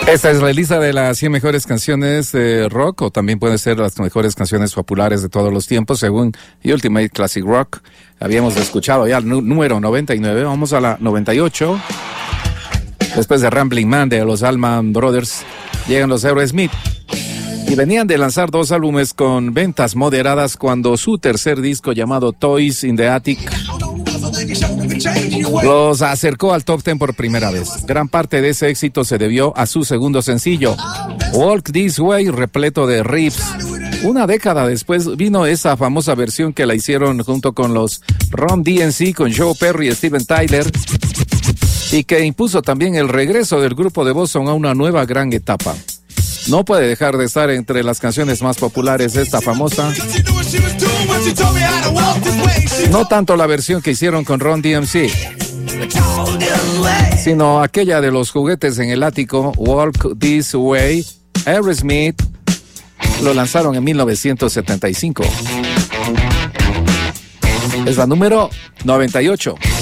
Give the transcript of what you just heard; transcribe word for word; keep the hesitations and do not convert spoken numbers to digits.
Esta es la lista de las cien mejores canciones de rock, o también puede ser las mejores canciones populares de todos los tiempos, según Ultimate Classic Rock. Habíamos escuchado ya el número noventa y nueve, vamos a la noventa y ocho. Después de Rambling Man de los Allman Brothers, llegan los Aerosmith. Y venían de lanzar dos álbumes con ventas moderadas cuando su tercer disco, llamado Toys in the Attic, los acercó al top ten por primera vez. Gran parte de ese éxito se debió a su segundo sencillo, Walk This Way, repleto de riffs. Una década después vino esa famosa versión que la hicieron junto con los Run D M C, con Joe Perry y Steven Tyler, y que impuso también el regreso del grupo de Boston a una nueva gran etapa. No puede dejar de estar entre las canciones más populares esta famosa. No tanto la versión que hicieron con Run D M C, sino aquella de los juguetes en el ático, Walk This Way. Aerosmith lo lanzaron en mil novecientos setenta y cinco. Es la número noventa y ocho.